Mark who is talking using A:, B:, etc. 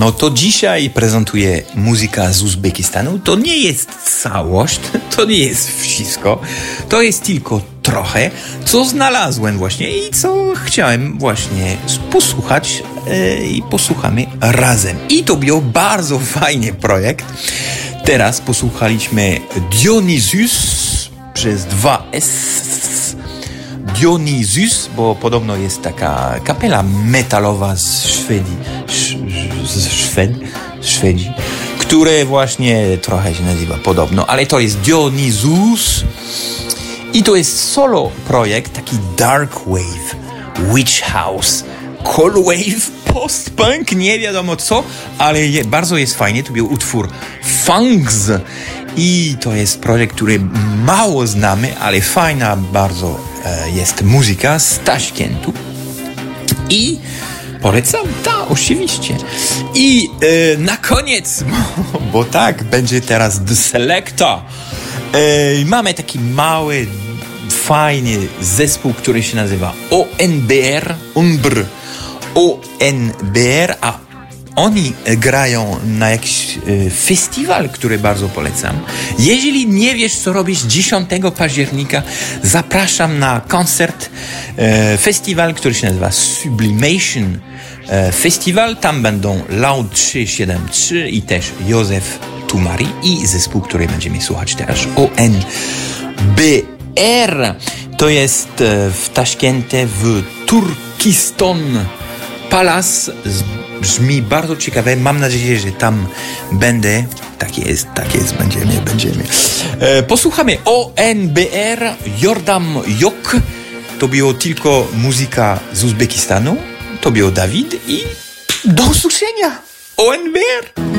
A: No to dzisiaj prezentuję muzyka z Uzbekistanu. To nie jest całość, to nie jest wszystko. To jest tylko trochę, co znalazłem właśnie i co chciałem właśnie posłuchać i posłuchamy razem. I to był bardzo fajny projekt. Teraz posłuchaliśmy Dionysus przez 2S. Dionysus, bo podobno jest taka kapela metalowa z Szwedzi, które właśnie trochę się nazywa podobno, ale to jest Dionysus i to jest solo projekt, taki dark wave, witch house, cold wave, post-punk, nie wiadomo co, ale bardzo jest fajnie. To był utwór Funks i to jest projekt, który mało znamy, ale fajna bardzo jest muzyka z Taszkentu i polecam, tak, oczywiście. I na koniec, bo tak, będzie teraz The Selector. Mamy taki mały, fajny zespół, który się nazywa ONBR, a oni grają na jakiś festiwal, który bardzo polecam. Jeżeli nie wiesz, co robisz 10 października, zapraszam na koncert, festiwal, który się nazywa Sublimation Festival. Tam będą Loud 373 i też Józef Tumari i zespół, który będziemy słuchać teraz, ONBR. To jest w Taszkencie, w Turkiston Palace. Brzmi bardzo ciekawe. Mam nadzieję, że tam będę. Tak jest, będziemy. Posłuchamy ONBR, Yordam Yok. To było tylko muzyka z Uzbekistanu. To był Dawid i do usłyszenia. ONBR.